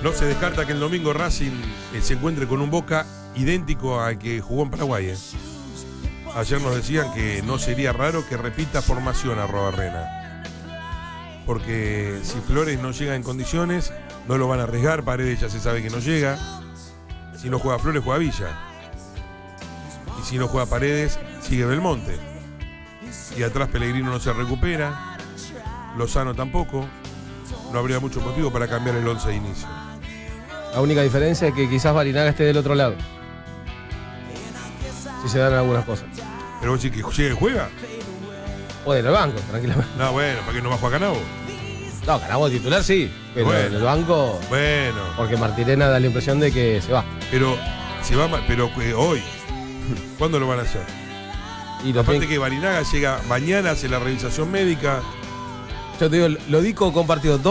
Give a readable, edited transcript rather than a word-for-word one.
No se descarta que el domingo Racing se encuentre con un Boca idéntico al que jugó en Paraguay. Ayer nos decían que no sería raro que repita formación Arrobarrena. Porque si Flores no llega en condiciones, no lo van a arriesgar. Paredes ya se sabe que no llega. Si no juega Flores, juega Villa. Y si no juega Paredes, sigue Belmonte. Y atrás Pellegrino no se recupera. Lozano tampoco. No habría mucho motivo para cambiar el 11 de inicio. La única diferencia es que quizás Barinaga esté del otro lado. Si se dan algunas cosas. Pero vos decís que llegue y juega. O en el banco, tranquilamente. No, bueno, ¿para qué no va a jugar Canavo? No, Canavo titular sí, pero Bueno. en el banco. Bueno. Porque Martirena da la impresión de que se va. Pero se va, pero hoy. ¿Cuándo lo van a hacer? Y Aparte que Barinaga llega mañana, hace la revisación médica. Yo te digo, Lodico compartió